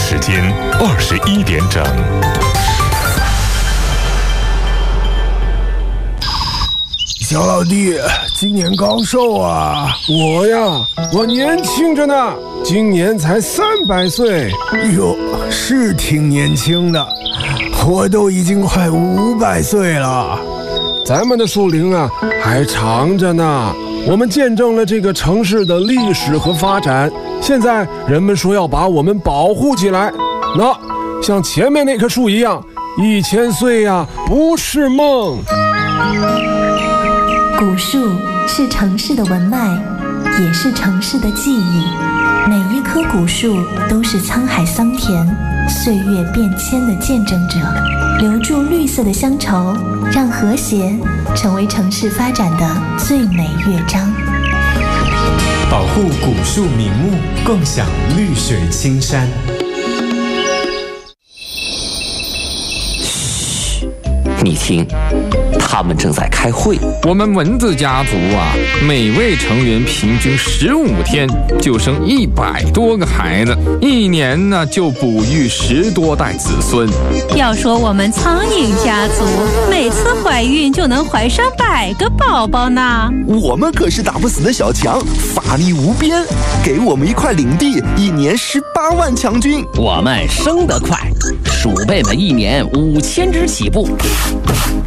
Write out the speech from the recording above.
时间21点整。 小老弟，今年高寿啊？我年轻着呢，今年才300岁。哟，是挺年轻的，我都已经快500岁了。咱们的树龄啊，还长着呢。我们见证了这个城市的历史和发展，现在人们说要把我们保护起来。那像前面那棵树一样，1000岁呀，不是梦。 古树是城市的文脉，也是城市的记忆。每一棵古树都是沧海桑田、岁月变迁的见证者，留住绿色的乡愁，让和谐成为城市发展的最美乐章。 保护古树名木，共享绿水青山。 你听，他们正在开会。 我们蚊子家族啊，每位成员平均15天就生100多个孩子，1年呢就哺育10多代子孙。 要说我们苍蝇家族，每次怀孕就能怀上100个宝宝呢。 我们可是打不死的小强，法力无边，给我们一块领地，1年18万强军。 我们生得快，鼠辈们1年5000只起步。